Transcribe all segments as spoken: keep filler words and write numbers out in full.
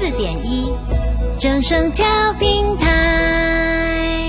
四点一，正声调频台。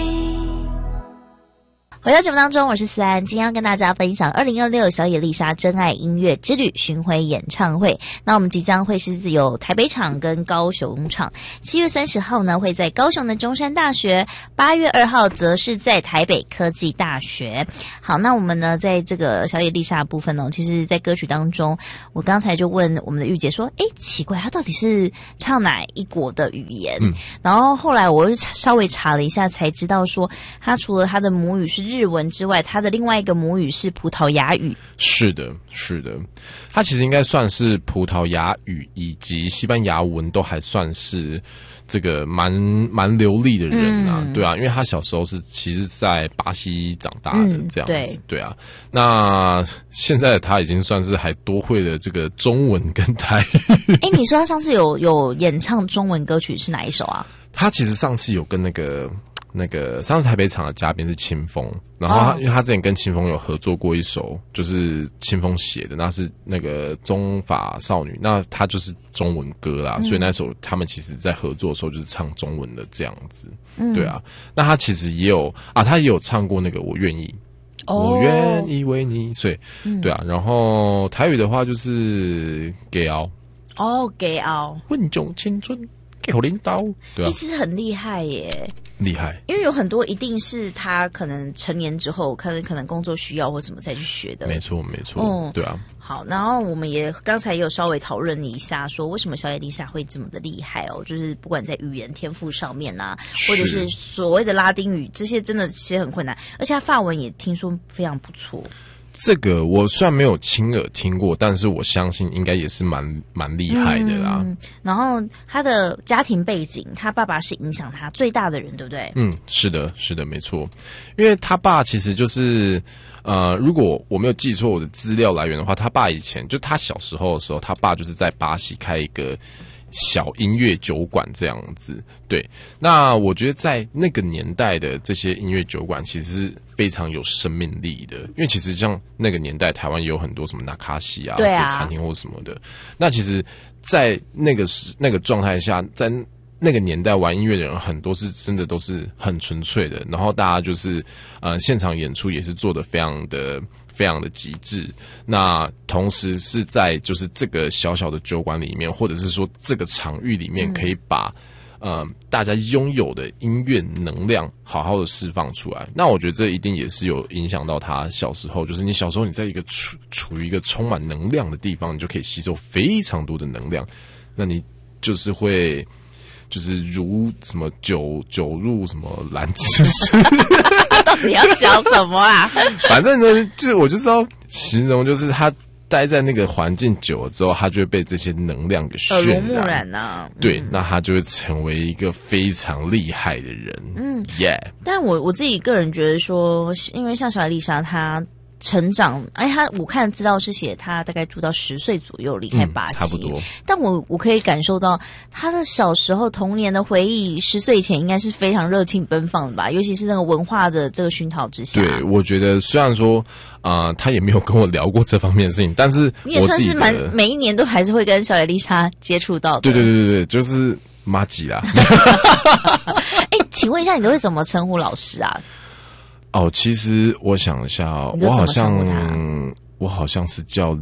回到节目当中，我是思安，今天要跟大家分享二零二六小野丽莎真爱音乐之旅巡回演唱会。那我们即将会是有台北场跟高雄场，七月三十号呢会在高雄的中山大学，八月二号则是在台北科技大学。好，那我们呢在这个小野丽莎的部分呢，其实在歌曲当中，我刚才就问我们的玉姐说，诶，奇怪，她到底是唱哪一国的语言？嗯、然后后来我又稍微查了一下，才知道说，她除了她的母语是日文之外，他的另外一个母语是葡萄牙语。 是的，是的，他其实应该算是葡萄牙语以及西班牙文都还算是这个蛮蛮流利的人啊，嗯、对啊，因为他小时候是其实在巴西长大的这样子，嗯、对, 对啊。那现在的他已经算是还多会了这个中文跟台语。 哎，你说他上次有有演唱中文歌曲是哪一首啊？ 他其实上次有跟那个。那个上次台北场的嘉宾是清风，然后他、哦、因为他之前跟清风有合作过一首，就是清风写的，那是那个中法少女，那他就是中文歌啦，嗯、所以那首他们其实在合作的时候就是唱中文的这样子，嗯、对啊。那他其实也有啊，他也有唱过那个我愿意，哦、我愿意为你，所以、嗯、对啊。然后台语的话就是给熬， 哦，给熬， 温种青春给我领导，对啊， 其实很厉害耶。 厉害， 因为有很多一定是他可能成年之后，可能可能工作需要或什么再去学的。 没错，没错，嗯，对啊。 好，然后我们也刚才也有稍微讨论一下，说为什么小野丽莎会这么的厉害哦？就是不管在语言天赋上面啊，或者是所谓的拉丁语，这些真的其实很困难，而且他法文也听说非常不错。 这个我虽然没有亲耳听过，但是我相信应该也是蛮蛮厉害的啦、嗯。 然后他的家庭背景，他爸爸是影响他最大的人，对不对？ 嗯，是的，是的，没错。因为他爸其实就是呃，如果我没有记错我的资料来源的话，他爸以前就他小时候的时候，他爸就是在巴西开一个小音乐酒馆这样子。对，那我觉得在那个年代的这些音乐酒馆其实是非常有生命力的，因为其实像那个年代台湾也有很多什么纳卡西啊的餐厅或什么的，那其实在那个时那个状态下，在那个年代玩音乐的人很多是真的都是很纯粹的，然后大家就是呃现场演出也是做得非常的非常的极致，那同时是在就是这个小小的酒馆里面，或者是说这个场域里面可以把、嗯、呃大家拥有的音乐能量好好的释放出来。那我觉得这一定也是有影响到他小时候，就是你小时候你在一个处处于一个充满能量的地方，你就可以吸收非常多的能量，那你就是会就是如什么酒酒入什么兰芝士到底要讲什么啊？ 反正呢，就是我就是要形容，就是他待在那个环境久了之后，他就会被这些能量给渲染， 耳濡目染啊。 对，嗯、那他就会成为一个非常厉害的人。嗯，耶、yeah 。 但我我自己个人觉得说，因为像小野丽莎她成长，哎，他我看资料是写他大概住到十岁左右离开巴西、嗯， 差不多。 但我我可以感受到他的小时候童年的回忆，十岁以前应该是非常热情奔放的吧，尤其是那个文化的这个熏陶之下。 对，我觉得虽然说啊、呃，他也没有跟我聊过这方面的事情，但是你也算是蛮每一年都还是会跟小野丽莎接触到的。 对对对对对，就是麻吉啦。 哎，请问一下，你都会怎么称呼老师啊？ 哦，其实我想一下、哦，我好像我好像是叫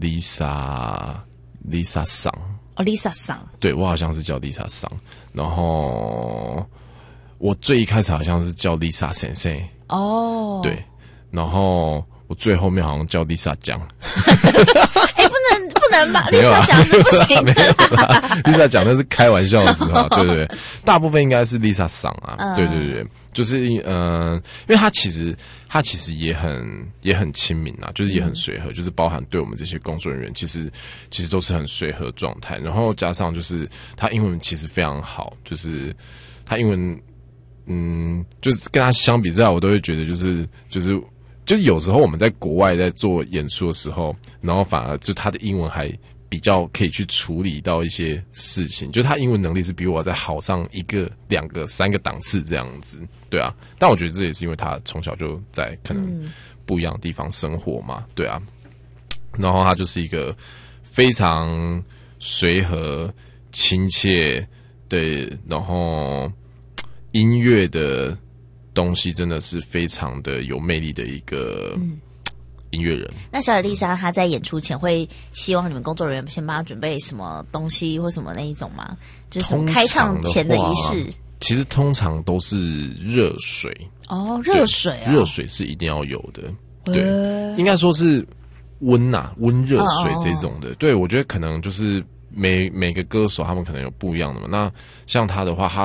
Lisa Lisa 桑哦 Lisa 桑， 对我好像是叫 Lisa 桑，然后我最一开始好像是叫 Lisa 先生哦，对，然后我最后面好像叫 Lisa 酱。 哎，不能不能吧 ？Lisa 讲是不行的啦。 Lisa 讲那是开玩笑的时候，对对对，大部分应该是 Lisa 桑啊，嗯、对对对，就是嗯、呃，因为他其实他其实也很也很亲民啊，就是也很随和，嗯、就是包含对我们这些工作人员，其实其实都是很随和状态。然后加上就是他英文其实非常好，就是他英文嗯，就是跟他相比之下，我都会觉得就是就是。就是有时候我们在国外在做演出的时候，然后反而就他的英文还比较可以去处理到一些事情，就他英文能力是比我再好上一个、两个、三个档次这样子，对啊。但我觉得这也是因为他从小就在可能不一样的地方生活嘛，对啊。然后他就是一个非常随和、亲切对，然后音乐的东西真的是非常的有魅力的一个音乐人。 那小野丽莎她在演出前会希望你们工作人员先帮她准备什么东西或什么那一种吗？就是什么开唱前的仪式？ 其实通常都是热水哦，热水啊， 热水是一定要有的。对，应该说是温呐、啊，温热水这种的。哦、对，我觉得可能就是每每个歌手他们可能有不一样的嘛。那像他的话，他